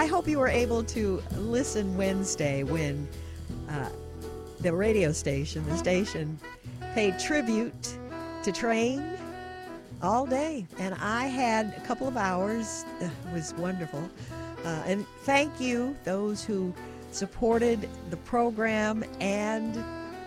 I hope you were able to listen Wednesday when the radio station, the station, paid tribute to Train all day. And I had a couple of hours. It was wonderful. And thank you, those who supported the program and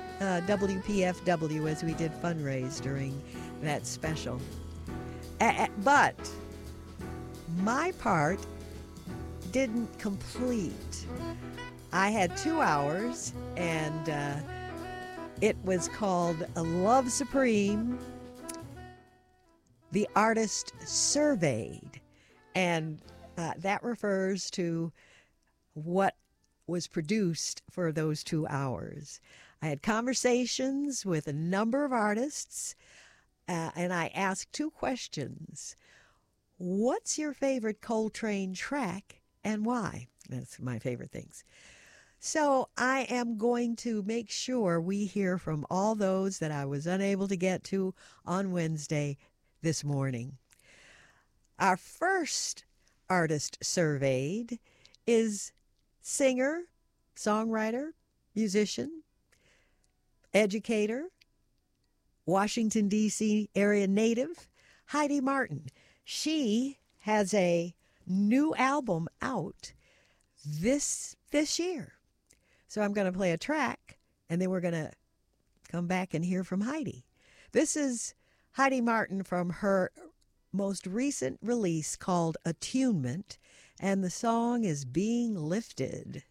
WPFW as we did fundraise during that special. But my part didn't complete. I had 2 hours, and it was called Love Supreme, the artist surveyed. And that refers to what was produced for those 2 hours. I had conversations with a number of artists, and I asked 2 questions. What's your favorite Coltrane track and why? That's my favorite things. So I am going to make sure we hear from all those that I was unable to get to on Wednesday this morning. Our first artist surveyed is singer, songwriter, musician, educator, Washington, D.C. area native, Heidi Martin. She has a new album out this year. So I'm going to play a track, and then we're going to come back and hear from Heidi. This is Heidi Martin from her most recent release called Attunement, and the song is Being Lifted.